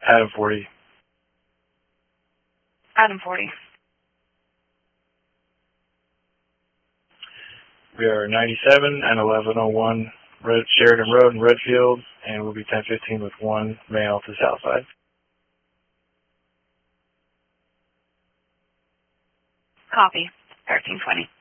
Adam 40. Adam 40. We are 97 and 1101 Sheridan Road in Redfield, and we'll be 1015 with one male to Southside. Copy. 1320.